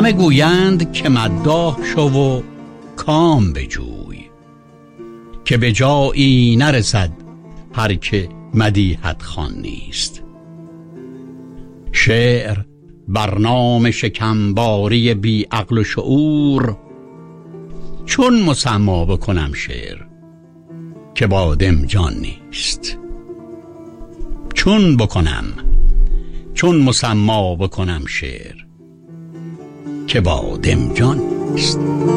همه گویند که مداح شو و کام بجوی، که به جایی نرسد هر که مدیحت خوان نیست. شعر برنامه شکمباری بی عقل و شعور، چون مسما بکنم شعر که بادم جان نیست. چون مسما بکنم شعر که بادم جان نیست.